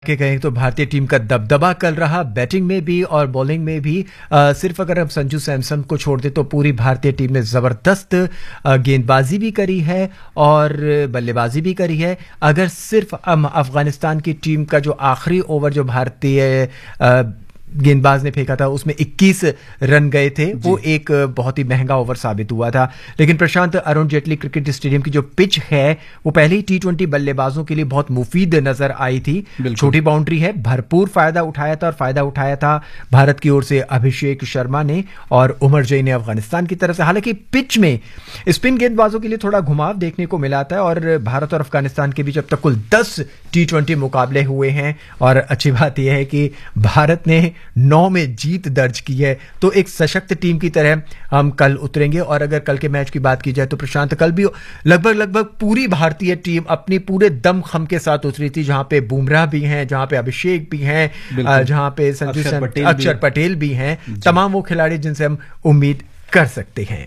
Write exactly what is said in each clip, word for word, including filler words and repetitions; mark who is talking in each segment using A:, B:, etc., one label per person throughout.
A: के कहें तो भारतीय टीम का दबदबा कल रहा, बैटिंग में भी और बॉलिंग में भी। आ, सिर्फ अगर हम संजू सैमसन को छोड़ दें तो पूरी भारतीय टीम ने जबरदस्त गेंदबाजी भी करी है और बल्लेबाजी भी करी है। अगर सिर्फ हम अफगानिस्तान की टीम का जो आखिरी ओवर जो भारतीय गेंदबाज ने फेंका था उसमें इक्कीस रन गए थे, वो एक बहुत ही महंगा ओवर साबित हुआ था। लेकिन प्रशांत, अरुण जेटली क्रिकेट स्टेडियम की जो पिच है वो पहले ही टी ट्वेंटी बल्लेबाजों के लिए बहुत मुफीद नजर आई थी। छोटी बाउंड्री है, भरपूर फायदा उठाया था और फायदा उठाया था भारत की ओर से अभिषेक शर्मा ने और उमर जई ने अफगानिस्तान की तरफ से। हालांकि पिच में स्पिन गेंदबाजों के लिए थोड़ा घुमाव देखने को मिला था और भारत और अफगानिस्तान के बीच अब तक कुल दस टी ट्वेंटी मुकाबले हुए हैं और अच्छी बात यह है कि भारत ने नौ में जीत दर्ज की है। तो एक सशक्त टीम की तरह हम कल उतरेंगे। और अगर कल के मैच की बात की जाए तो प्रशांत, कल भी लगभग लगभग पूरी भारतीय टीम अपनी पूरे दम खम के साथ उतरी थी, जहां पे बुमराह भी हैं, जहां पे अभिषेक भी हैं, जहां पे संजू सैमसन, अक्षर पटेल भी हैं, तमाम वो खिलाड़ी जिनसे हम उम्मीद कर सकते हैं।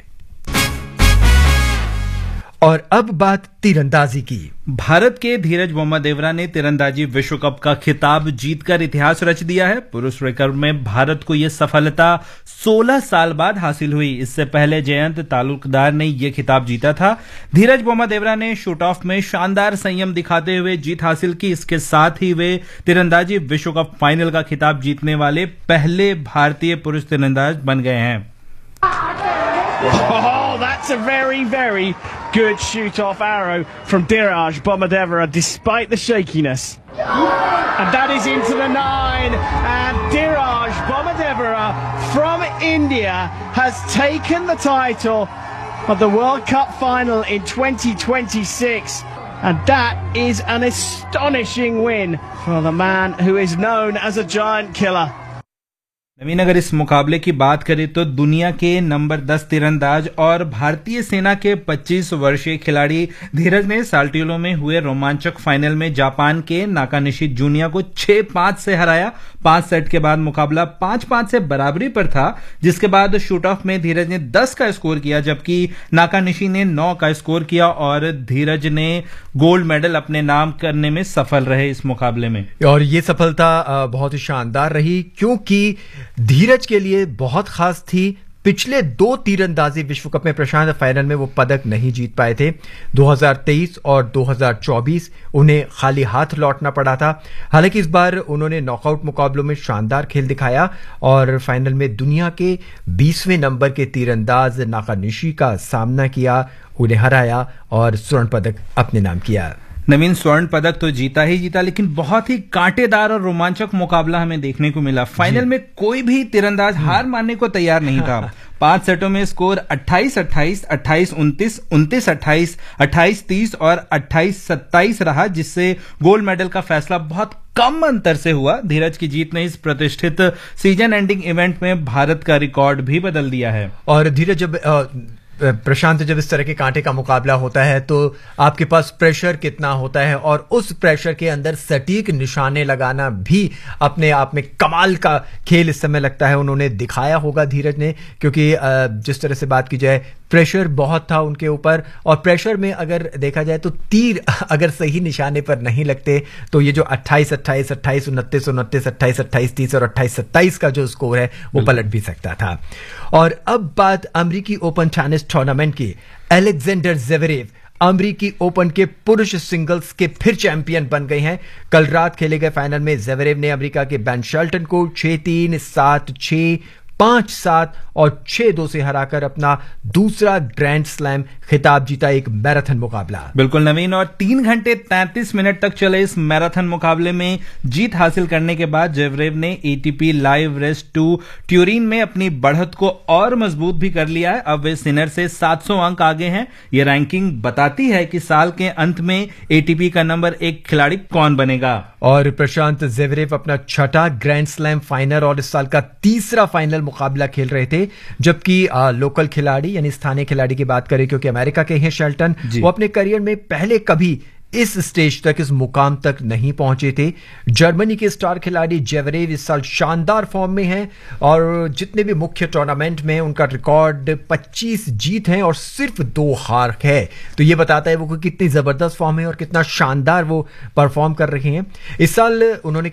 A: और अब बात तीरंदाजी की।
B: भारत के धीरज बोम्मादेवरा ने तीरंदाजी विश्व कप का खिताब जीतकर इतिहास रच दिया है। पुरुष रिकर्व में भारत को यह सफलता सोलह साल बाद हासिल हुई। इससे पहले जयंत तालुकदार ने यह खिताब जीता था। धीरज बोम्मादेवरा ने शूट ऑफ में शानदार संयम दिखाते हुए जीत हासिल की। इसके साथ ही वे तीरंदाजी विश्व कप फाइनल का खिताब जीतने वाले पहले भारतीय पुरुष तीरंदाज बन गए हैं।
C: Oh, that's a very, very good shoot-off arrow from Dhiraj Bommidevara, despite the shakiness. And that is into the nine. And Dhiraj Bommidevara from India has taken the title of the World Cup final in twenty twenty-six. And that is an astonishing win for the man who is known as a giant killer.
B: नवीन, अगर इस मुकाबले की बात करें तो दुनिया के number दस तीरंदाज और भारतीय सेना के पच्चीस वर्षीय खिलाड़ी धीरज ने साल्टियोलो में हुए रोमांचक फाइनल में जापान के नाकानिशी जूनिया को छह पांच से हराया। पांच सेट के बाद मुकाबला पांच पांच से बराबरी पर था, जिसके बाद शूट ऑफ में धीरज ने दस का स्कोर किया जबकि नाकानिशी ने नौ का स्कोर किया और धीरज ने गोल्ड मेडल अपने नाम करने में सफल रहे इस मुकाबले में।
A: और ये सफलता बहुत ही शानदार रही क्योंकि धीरज के लिए बहुत खास थी। पिछले दो तीरंदाजी विश्व कप में प्रशांत फाइनल में वो पदक नहीं जीत पाए थे। दो हज़ार तेईस और दो हज़ार चौबीस उन्हें खाली हाथ लौटना पड़ा था। हालांकि इस बार उन्होंने नॉकआउट मुकाबलों में शानदार खेल दिखाया और फाइनल में दुनिया के बीसवें नंबर के तीरंदाज नाकानिशी का सामना किया, उन्हें हराया और स्वर्ण पदक अपने नाम किया।
B: नवीन, स्वर्ण पदक तो जीता ही जीता, लेकिन बहुत ही कांटेदार और रोमांचक मुकाबला हमें देखने को मिला। फाइनल में कोई भी तीरंदाज हार मानने को तैयार नहीं था। पांच सेटों में स्कोर अट्ठाईस अट्ठाईस, अट्ठाईस उनतीस, उनतीस अट्ठाईस, अट्ठाईस तीस और अट्ठाईस सत्ताईस रहा, जिससे गोल्ड मेडल का फैसला बहुत कम अंतर से हुआ। धीरज की जीत ने इस प्रतिष्ठित सीजन एंडिंग इवेंट में भारत का रिकॉर्ड भी बदल दिया है।
A: और धीरज, जब आ... प्रशांत, जब इस तरह के कांटे का मुकाबला होता है तो आपके पास प्रेशर कितना होता है और उस प्रेशर के अंदर सटीक निशाने लगाना भी अपने आप में कमाल का खेल इस समय लगता है उन्होंने दिखाया होगा धीरज ने, क्योंकि जिस तरह से बात की जाए प्रेशर बहुत था उनके ऊपर। और प्रेशर में अगर देखा जाए तो तीर अगर सही निशाने पर नहीं लगते तो ये जो अट्ठाईस अट्ठाईस, अट्ठाईस उनतीस, उनतीस अट्ठाईस, अट्ठाईस तीस और अट्ठाईस सत्ताईस का जो स्कोर है वो पलट भी सकता था। और अब बात अमेरिकी ओपन टेनिस टूर्नामेंट की। अलेक्जेंडर ज़वेरेव अमेरिकी ओपन के पुरुष सिंगल्स के फिर चैंपियन बन गए हैं। कल रात खेले गए फाइनल में ज़वेरेव ने अमेरिका के बेन शेल्टन को छह तीन, सात छह, पांच सात और छह दो से हराकर अपना दूसरा ग्रैंड स्लैम खिताब जीता। एक मैराथन मुकाबला।
B: बिल्कुल नवीन, और तीन घंटे तैंतीस मिनट तक चले इस मैराथन मुकाबले में जीत हासिल करने के बाद ज़वेरेव ने ATP live raise to Turin में अपनी बढ़त को और मजबूत भी कर लिया है। अब वे सिनर से सात सौ अंक आगे हैं। ये रैंकिंग बताती है कि साल के अंत में एटीपी का नंबर एक खिलाड़ी कौन बनेगा।
A: और प्रशांत, ज़वेरेव अपना छठा ग्रैंड स्लैम फाइनल और इस साल का तीसरा फाइनल मुकाबला खेल रहे थे, जबकि लोकल खिलाड़ी यानी स्थानीय खिलाड़ी की बात करें, क्योंकि अमेरिका के हैं शेल्टन, वो अपने करियर में पहले कभी इस स्टेज तक, इस मुकाम तक नहीं पहुंचे थे। जर्मनी के स्टार खिलाड़ी जेवरेव इस साल शानदार फॉर्म में हैं और जितने भी मुख्य टूर्नामेंट में उनका रिकॉर्ड पच्चीस जीत हैं और सिर्फ दो हार है। तो ये बताता है वो कितनी जबरदस्त फॉर्म है और कितना शानदार वो परफॉर्म कर रहे हैं। इस साल उन्होंने